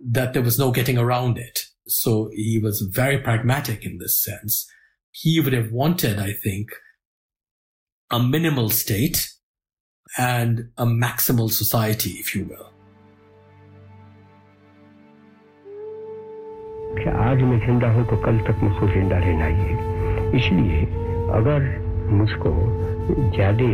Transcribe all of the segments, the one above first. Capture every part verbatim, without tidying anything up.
that there was no getting around it. So he was very pragmatic in this sense. He would have wanted, I think, a minimal state and a maximal society, if you will. आज मैं जिंदा हूं तो कल तक मुझको जिंदा रहना ही है, इसलिए अगर मुझको ज़्यादा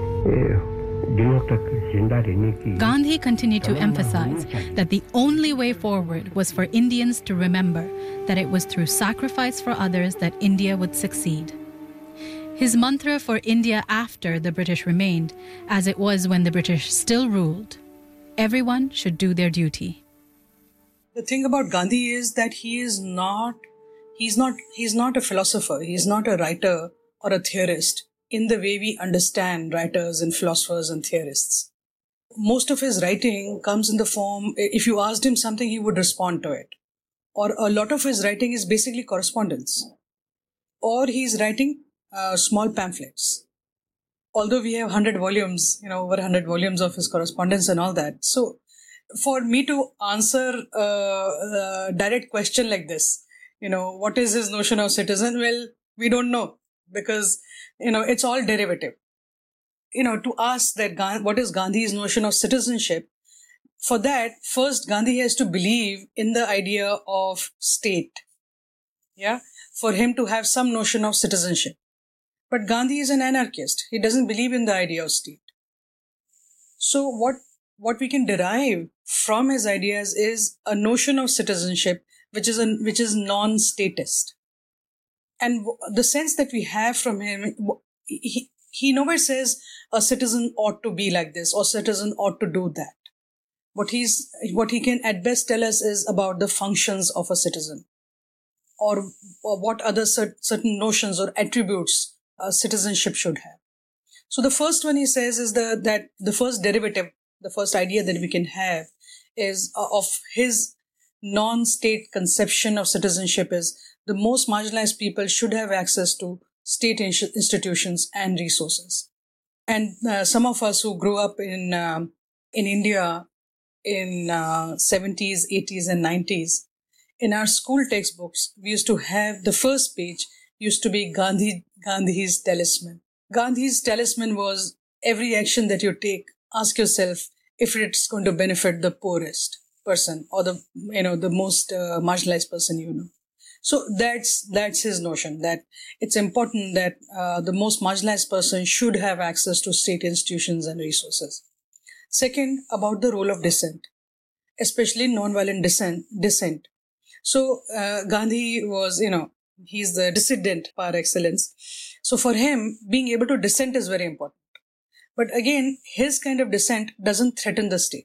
दिनों तक जिंदा रहने की. Gandhi continued to emphasize that the only way forward was for Indians to remember that it was through sacrifice for others that India would succeed. His mantra for India after the British remained as it was when the British still ruled: everyone should do their duty. The thing about Gandhi is that he is not, he's not, he's not a philosopher. He's not a writer or a theorist in the way we understand writers and philosophers and theorists. Most of his writing comes in the form, if you asked him something, he would respond to it. Or a lot of his writing is basically correspondence. Or he's writing uh, small pamphlets. Although we have one hundred volumes, you know, over one hundred volumes of his correspondence and all that. So, for me to answer a, a direct question like this, you know, what is his notion of citizen? Well, we don't know because, you know, it's all derivative. You know, to ask that what is Gandhi's notion of citizenship, for that, first Gandhi has to believe in the idea of state. Yeah, for him to have some notion of citizenship. But Gandhi is an anarchist. He doesn't believe in the idea of state. So what What we can derive from his ideas is a notion of citizenship, which is a, which is non-statist. And the sense that we have from him, he, he nowhere says a citizen ought to be like this or citizen ought to do that. What he's, what he can at best tell us is about the functions of a citizen or, or what other cert, certain notions or attributes a citizenship should have. So the first one he says is the, that the first derivative, the first idea that we can have is uh, of his non-state conception of citizenship is the most marginalized people should have access to state in- institutions and resources. And uh, some of us who grew up in um, in India in uh, seventies, eighties and nineties, in our school textbooks, we used to have the first page used to be Gandhi Gandhi's talisman. Gandhi's talisman was every action that you take, ask yourself if it's going to benefit the poorest person or the, you know, the most uh, marginalized person you know. So that's that's his notion, that it's important that uh, the most marginalized person should have access to state institutions and resources. Second, about the role of dissent, especially nonviolent dissent. dissent. So uh, Gandhi was, you know, he's the dissident par excellence. So for him, being able to dissent is very important. But again, his kind of dissent doesn't threaten the state.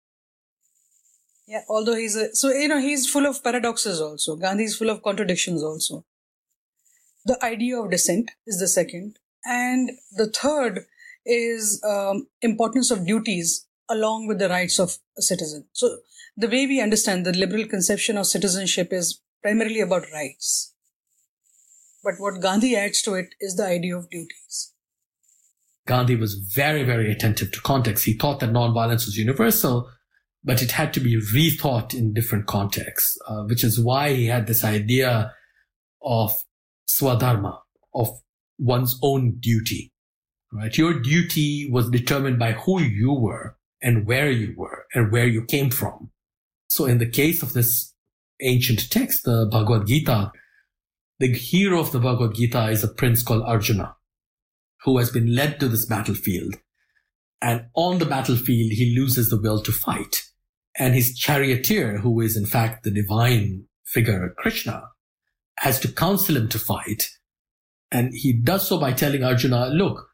Yeah, although he's a, so, you know, he's full of paradoxes also. Gandhi is full of contradictions also. The idea of dissent is the second. And the third is um, importance of duties along with the rights of a citizen. So the way we understand the liberal conception of citizenship is primarily about rights. But what Gandhi adds to it is the idea of duties. Gandhi was very, very attentive to context. He thought that nonviolence was universal, but it had to be rethought in different contexts, uh, which is why he had this idea of swadharma, of one's own duty, right? Your duty was determined by who you were and where you were and where you came from. So in the case of this ancient text, the Bhagavad Gita, the hero of the Bhagavad Gita is a prince called Arjuna, who has been led to this battlefield. And on the battlefield, he loses the will to fight. And his charioteer, who is in fact the divine figure, Krishna, has to counsel him to fight. And he does so by telling Arjuna, look,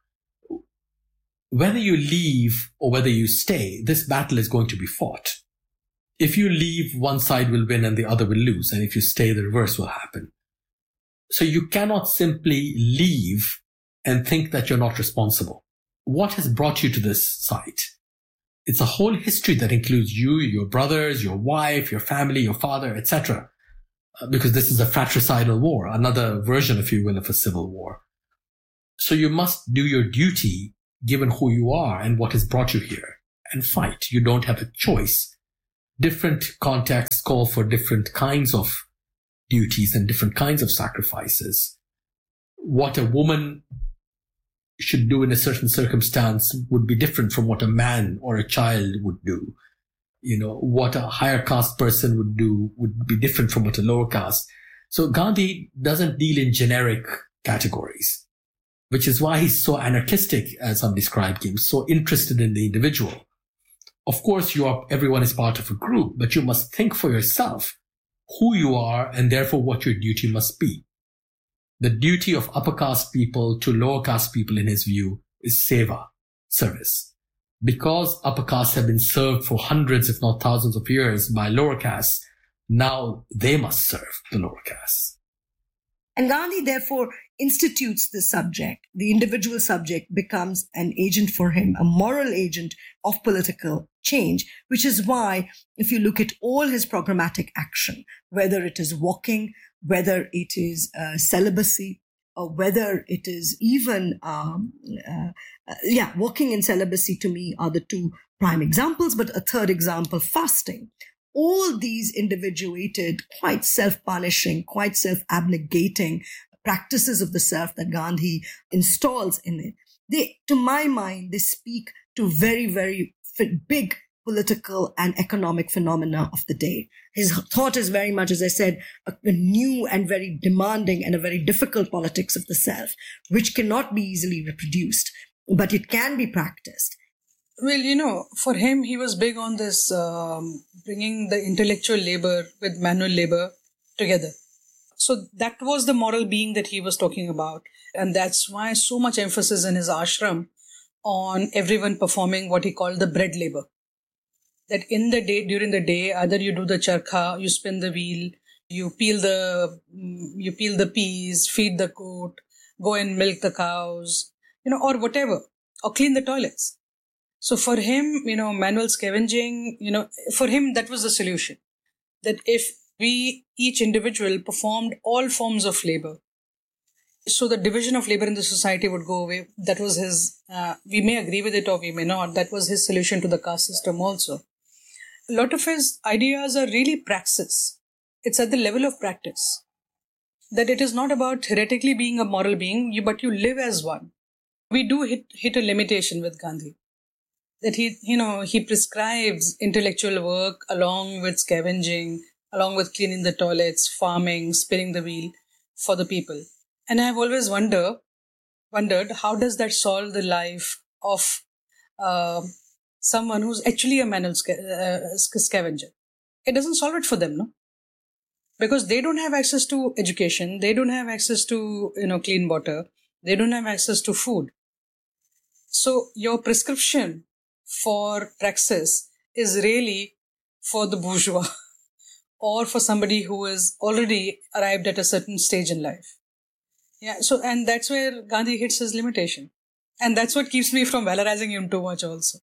whether you leave or whether you stay, this battle is going to be fought. If you leave, one side will win and the other will lose. And if you stay, the reverse will happen. So you cannot simply leave and think that you're not responsible. What has brought you to this site? It's a whole history that includes you, your brothers, your wife, your family, your father, et cetera. Uh, because this is a fratricidal war, another version, if you will, of a civil war. So you must do your duty given who you are and what has brought you here and fight. You don't have a choice different contexts call for different kinds of duties and different kinds of sacrifices. What a woman should do in a certain circumstance would be different from what a man or a child would do. You know, what a higher caste person would do would be different from what a lower caste. So Gandhi doesn't deal in generic categories, which is why he's so anarchistic, as some described him, so interested in the individual. Of course, you are, everyone is part of a group, but you must think for yourself who you are and therefore what your duty must be. The duty of upper caste people to lower caste people, in his view, is seva, service. Because upper castes have been served for hundreds, if not thousands of years by lower castes, now they must serve the lower castes. And Gandhi, therefore, institutes the subject. The individual subject becomes an agent for him, a moral agent of political change, which is why, if you look at all his programmatic action, whether it is walking, whether it is uh, celibacy, or whether it is even, um, uh, uh, yeah, walking and celibacy to me are the two prime examples, but a third example, fasting. All these individuated, quite self-punishing, quite self-abnegating practices of the self that Gandhi installs in it, they, to my mind, they speak to very, very big political and economic phenomena of the day. His thought is very much, as I said, a, a new and very demanding and a very difficult politics of the self, which cannot be easily reproduced, but it can be practiced. Well, you know, for him, he was big on this um, bringing the intellectual labor with manual labor together. So that was the moral being that he was talking about. And that's why so much emphasis in his ashram on everyone performing what he called the bread labor. That in the day, during the day, either you do the charkha, you spin the wheel, you peel the, you peel the peas, feed the goat, go and milk the cows, you know, or whatever, or clean the toilets. So for him, you know, manual scavenging, you know, for him, that was the solution. That if we, each individual performed all forms of labor, so the division of labor in the society would go away. That was his, uh, we may agree with it or we may not. That was his solution to the caste system also. A lot of his ideas are really praxis. It's at the level of practice. That it is not about theoretically being a moral being, you, but you live as one. We do hit, hit a limitation with Gandhi. That he, you know, he prescribes intellectual work along with scavenging, along with cleaning the toilets, farming, spinning the wheel for the people. And I've always wonder, wondered, how does that solve the life of uh, someone who's actually a manual sca- uh, scavenger? It doesn't solve it for them, no? Because they don't have access to education. They don't have access to, you know, clean water. They don't have access to food. So your prescription for praxis is really for the bourgeois or for somebody who is already arrived at a certain stage in life. Yeah, so, and that's where Gandhi hits his limitation. And that's what keeps me from valorizing him too much also.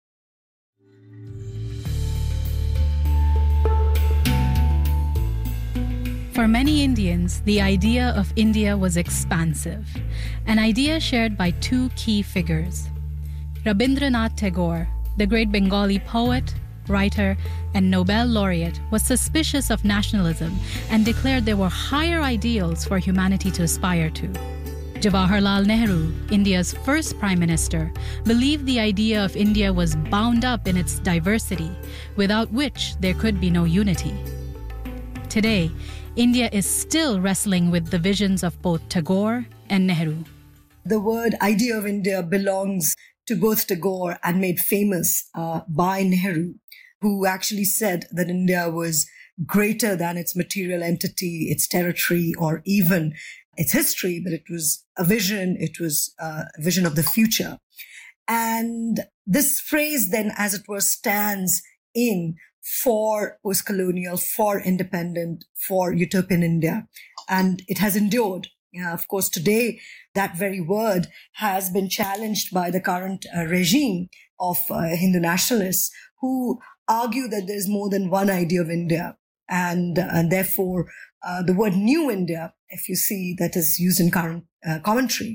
For many Indians, the idea of India was expansive, an idea shared by two key figures. Rabindranath Tagore, the great Bengali poet, writer, and Nobel laureate, was suspicious of nationalism and declared there were higher ideals for humanity to aspire to. Jawaharlal Nehru, India's first prime minister, believed the idea of India was bound up in its diversity, without which there could be no unity. Today, India is still wrestling with the visions of both Tagore and Nehru. The word idea of India belongs to both Tagore and made famous uh, by Nehru, who actually said that India was greater than its material entity, its territory, or even its history, but it was a vision, it was a vision of the future. And this phrase then, as it were, stands in for post-colonial, for independent, for utopian India. And it has endured. Yeah, of course, today, that very word has been challenged by the current uh, regime of uh, Hindu nationalists who argue that there's more than one idea of India. And, uh, and therefore, uh, the word new India, if you see that is used in current uh, commentary,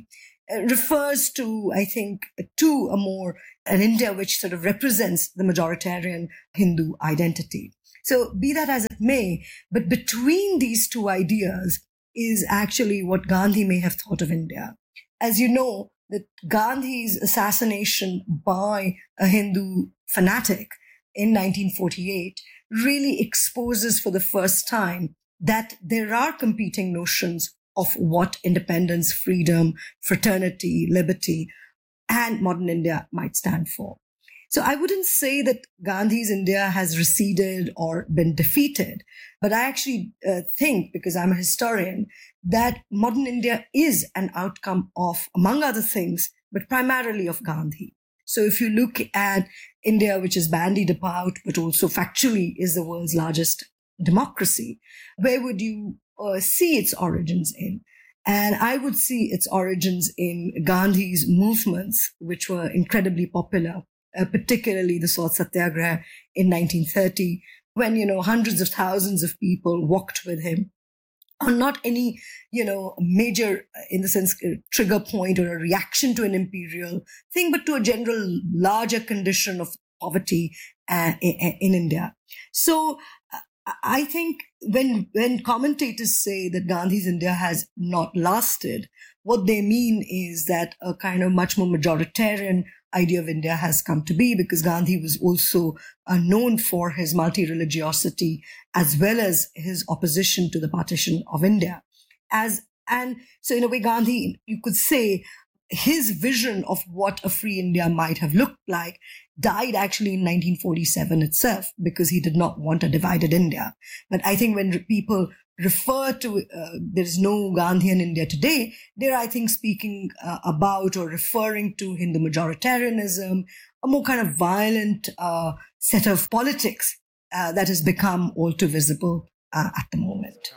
refers to, I think, to a more, an India which sort of represents the majoritarian Hindu identity. So be that as it may, but between these two ideas is actually what Gandhi may have thought of India. As you know, that Gandhi's assassination by a Hindu fanatic in nineteen forty-eight really exposes for the first time that there are competing notions of what independence, freedom, fraternity, liberty, and modern India might stand for. So I wouldn't say that Gandhi's India has receded or been defeated, but I actually uh, think, because I'm a historian, that modern India is an outcome of, among other things, but primarily of Gandhi. So if you look at India, which is bandied about, but also factually is the world's largest democracy, where would you uh, see its origins in? And I would see its origins in Gandhi's movements, which were incredibly popular, uh, particularly the Salt Satyagraha in nineteen thirty, when, you know, hundreds of thousands of people walked with him on not any, you know, major, in the sense, trigger point or a reaction to an imperial thing, but to a general larger condition of poverty uh, in, in India. So uh, I think when when commentators say that Gandhi's India has not lasted, what they mean is that a kind of much more majoritarian idea of India has come to be, because Gandhi was also uh, known for his multi-religiosity as well as his opposition to the partition of India. As and so in a way, Gandhi, you could say, his vision of what a free India might have looked like died actually in nineteen forty-seven itself, because he did not want a divided India. But I think when people refer to, uh, there is no Gandhian India today, they're, I think, speaking uh, about or referring to Hindu majoritarianism, a more kind of violent uh, set of politics uh, that has become all too visible uh, at the moment.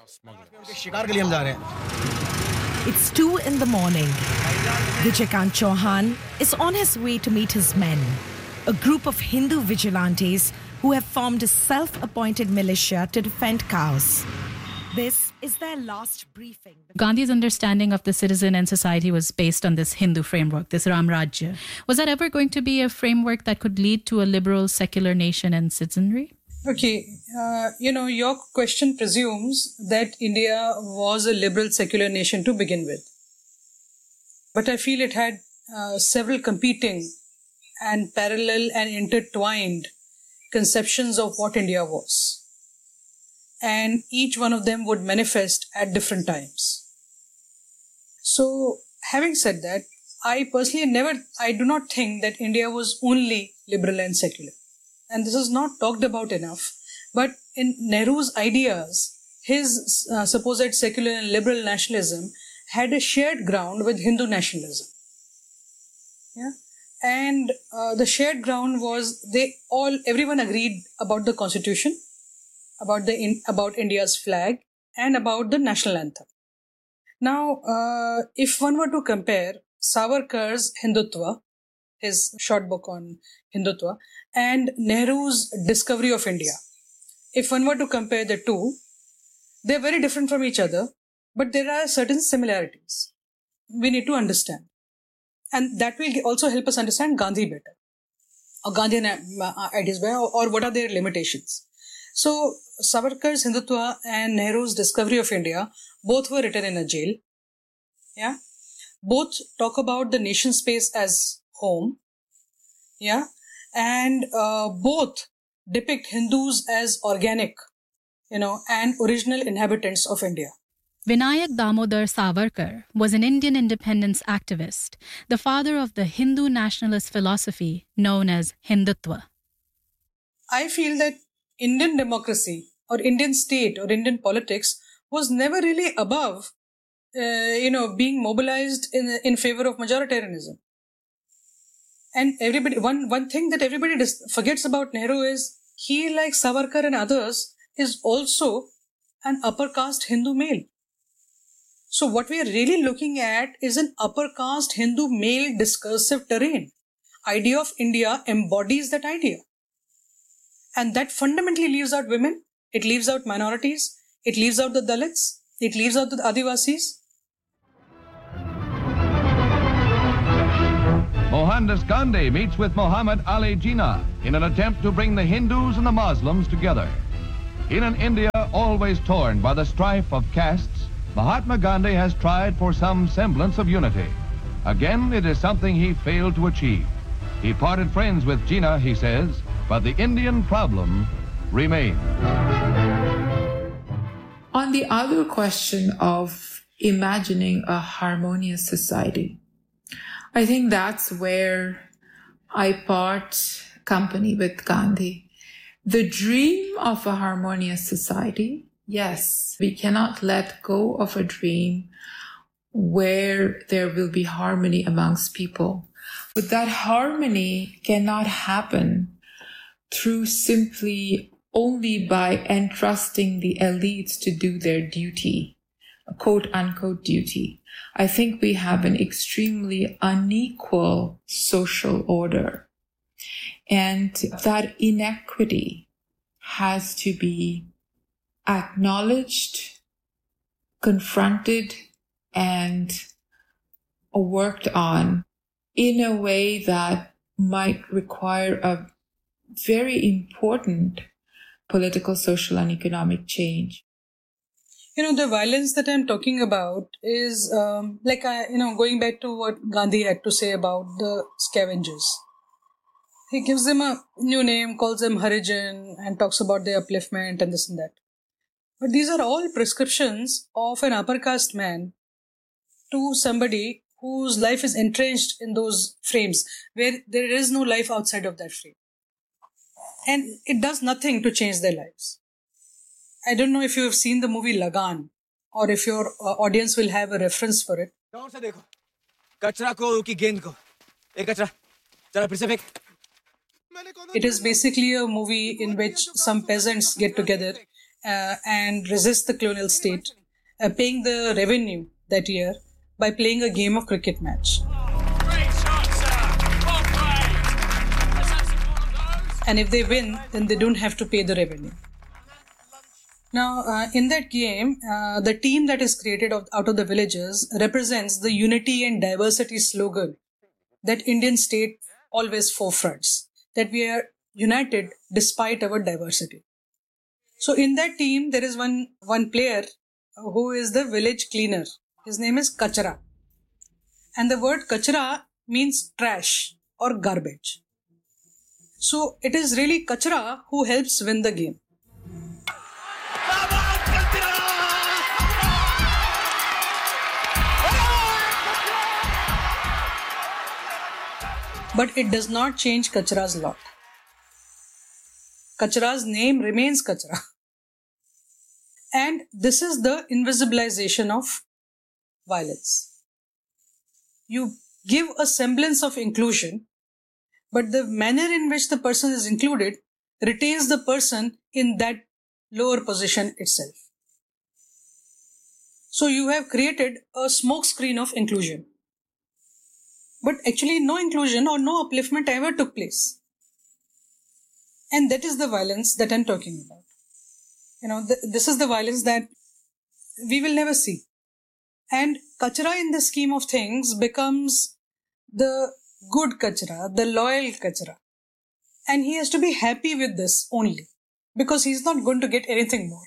It's two in the morning. Vijayakant Chauhan is on his way to meet his men, a group of Hindu vigilantes who have formed a self-appointed militia to defend cows. This is their last briefing. Gandhi's understanding of the citizen and society was based on this Hindu framework, this Ram Rajya. Was that ever going to be a framework that could lead to a liberal, secular nation and citizenry? Okay, uh, you know, your question presumes that India was a liberal, secular nation to begin with. But I feel it had uh, several competing and parallel and intertwined conceptions of what India was. And each one of them would manifest at different times. So, having said that, I personally never, I do not think that India was only liberal and secular. And this is not talked about enough. But in Nehru's ideas, his uh, supposed secular and liberal nationalism had a shared ground with Hindu nationalism. Yeah. And uh, the shared ground was they all, everyone agreed about the constitution, about the in, about India's flag, and about the national anthem. Now, uh, if one were to compare Savarkar's Hindutva, his short book on Hindutva, and Nehru's Discovery of India, if one were to compare the two, they're very different from each other, but there are certain similarities we need to understand. And that will also help us understand Gandhi better, or Gandhian ideas better, or what are their limitations. So, Savarkar's Hindutva and Nehru's Discovery of India, both were written in a jail. Yeah. Both talk about the nation space as home. Yeah. And uh, both depict Hindus as organic, you know, and original inhabitants of India. Vinayak Damodar Savarkar was an Indian independence activist, the father of the Hindu nationalist philosophy known as Hindutva. I feel that Indian democracy or Indian state or Indian politics was never really above, uh, you know, being mobilized in in favor of majoritarianism. And everybody, one, one thing that everybody dis- forgets about Nehru is he, like Savarkar and others, is also an upper caste Hindu male. So what we are really looking at is an upper caste Hindu male discursive terrain. Idea of India embodies that idea. And that fundamentally leaves out women, it leaves out minorities, it leaves out the Dalits, it leaves out the Adivasis. Mohandas Gandhi meets with Muhammad Ali Jinnah in an attempt to bring the Hindus and the Muslims together. In an India always torn by the strife of castes, Mahatma Gandhi has tried for some semblance of unity. Again, it is something he failed to achieve. He parted friends with Jinnah, he says, but the Indian problem remains. On the other question of imagining a harmonious society, I think that's where I part company with Gandhi. The dream of a harmonious society, yes, we cannot let go of a dream where there will be harmony amongst people. But that harmony cannot happen through simply only by entrusting the elites to do their duty, a quote unquote duty. I think we have an extremely unequal social order. And that inequity has to be acknowledged, confronted, and worked on in a way that might require a very important political, social, and economic change. You know, the violence that I'm talking about is um, like, I, you know, going back to what Gandhi had to say about the scavengers. He gives them a new name, calls them Harijan, and talks about their upliftment and this and that. But these are all prescriptions of an upper caste man to somebody whose life is entrenched in those frames, where there is no life outside of that frame. And it does nothing to change their lives. I don't know if you have seen the movie Lagan, or if your uh, audience will have a reference for it. It is basically a movie in which some peasants get together uh, and resist the colonial state, uh, paying the revenue that year by playing a game of cricket match. And if they win, then they don't have to pay the revenue. Now, uh, in that game, uh, the team that is created of, out of the villagers represents the unity and diversity slogan that Indian state always forefronts, that we are united despite our diversity. So in that team, there is one, one player who is the village cleaner. His name is Kachara. And the word Kachara means trash or garbage. So it is really Kachara who helps win the game. But it does not change Kachara's lot. Kachara's name remains Kachara. And this is the invisibilization of violence. You give a semblance of inclusion, but the manner in which the person is included retains the person in that lower position itself. So you have created a smokescreen of inclusion. But actually no inclusion or no upliftment ever took place. And that is the violence that I'm talking about. You know, th- this is the violence that we will never see. And Kachara in the scheme of things becomes the good Kachara, the loyal Kachara. And he has to be happy with this only, because he's not going to get anything more.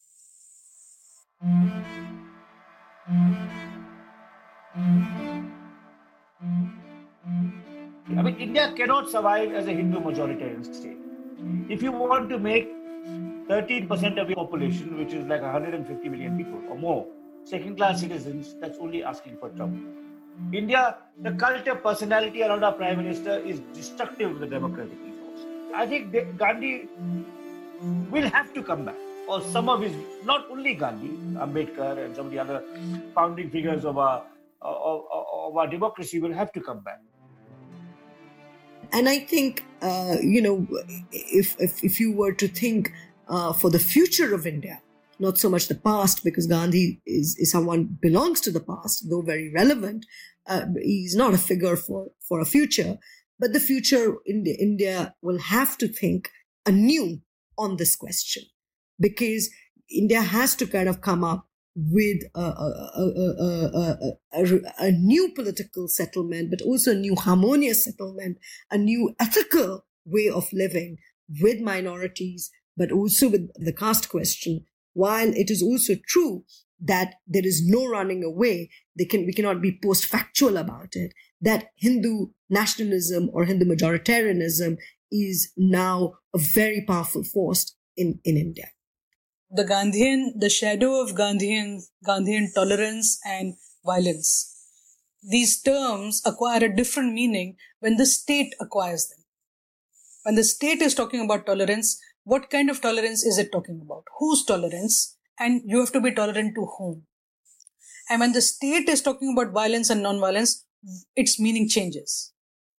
I mean, India cannot survive as a Hindu majoritarian state. If you want to make thirteen percent of your population, which is like one hundred fifty million people or more, second-class citizens, that's only asking for trouble. India, the cult of personality around our Prime Minister is destructive of the democratic ethos. I think Gandhi will have to come back, or some of his, not only Gandhi, Ambedkar and some of the other founding figures of our, of, of our democracy will have to come back. And I think, uh, you know, if, if if you were to think uh, for the future of India, not so much the past, because Gandhi is, is someone belongs to the past, though very relevant. Uh, he's not a figure for, for a future, but the future India, India will have to think anew on this question, because India has to kind of come up with a, a, a, a, a, a new political settlement, but also a new harmonious settlement, a new ethical way of living with minorities, but also with the caste question. While it is also true that there is no running away, they can, we cannot be post-factual about it, that Hindu nationalism or Hindu majoritarianism is now a very powerful force in, in India. The Gandhian, the shadow of Gandhian, Gandhian tolerance and violence. These terms acquire a different meaning when the state acquires them. When the state is talking about tolerance, what kind of tolerance is it talking about? Whose tolerance? And you have to be tolerant to whom? And when the state is talking about violence and non-violence, its meaning changes.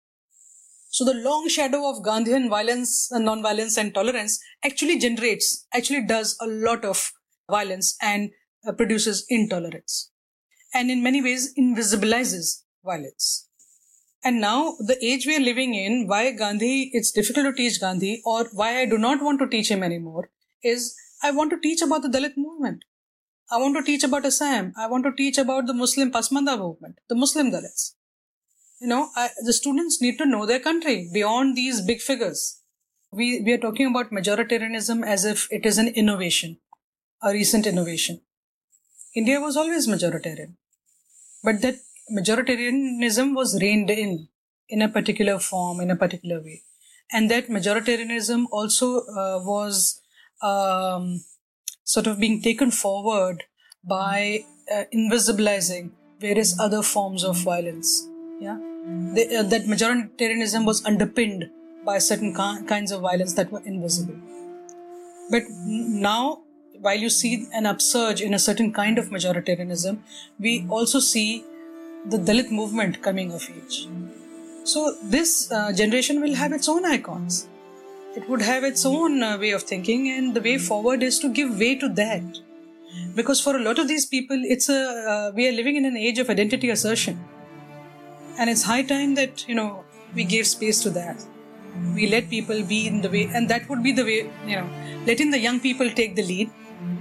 So the long shadow of Gandhian violence and non-violence and tolerance actually generates, actually does a lot of violence and uh, produces intolerance. And in many ways invisibilizes violence. And now the age we are living in, why Gandhi, it's difficult to teach Gandhi, or why I do not want to teach him anymore, is I want to teach about the Dalit movement. I want to teach about Assam. I want to teach about the Muslim Pasmanda movement, the Muslim Dalits. You know, I, the students need to know their country beyond these big figures. We, we are talking about majoritarianism as if it is an innovation, a recent innovation. India was always majoritarian. But that majoritarianism was reined in, in a particular form, in a particular way. And that majoritarianism also uh, was um, sort of being taken forward by uh, invisibilizing various other forms of violence. Yeah, they, uh, that majoritarianism was underpinned by certain ki- kinds of violence that were invisible. But now, while you see an upsurge in a certain kind of majoritarianism, we also see the Dalit movement coming of age. So this uh, generation will have its own icons. It would have its own uh, way of thinking, and the way forward is to give way to that. Because for a lot of these people, it's a uh, we are living in an age of identity assertion. And it's high time that, you know, we gave space to that. We let people be in the way, and that would be the way, you know, letting the young people take the lead.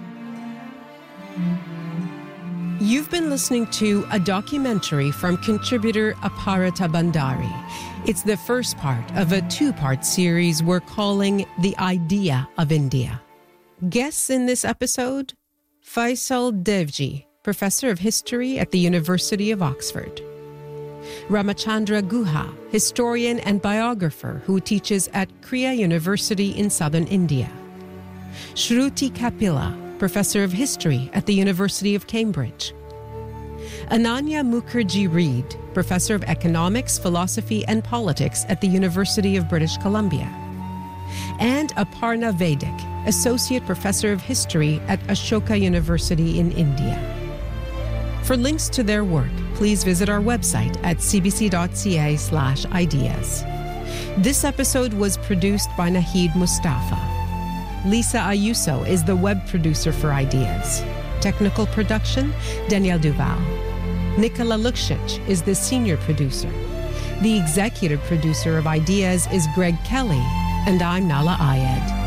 You've been listening to a documentary from contributor Aparita Bandari. It's the first part of a two-part series we're calling The Idea of India. Guests in this episode? Faisal Devji, professor of history at the University of Oxford. Ramachandra Guha, historian and biographer who teaches at Kriya University in southern India. Shruti Kapila, professor of history at the University of Cambridge. Ananya Mukherjee Reid, professor of economics, philosophy, and politics at the University of British Columbia. And Aparna Vaidik, associate professor of history at Ashoka University in India. For links to their work, please visit our website at cbc.ca slash ideas. This episode was produced by Nahid Mustafa. Lisa Ayuso is the web producer for Ideas. Technical production, Danielle Duval. Nicola Luksic is the senior producer. The executive producer of Ideas is Greg Kelly, and I'm Nala Ayed.